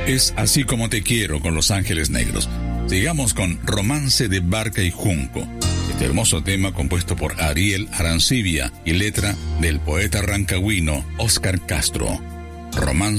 Es Así Como Te Quiero con Los Ángeles Negros. Sigamos con Romance de Barca y Junco. Este hermoso tema compuesto por Ariel Arancibia y letra del poeta rancagüino Óscar Castro. Romance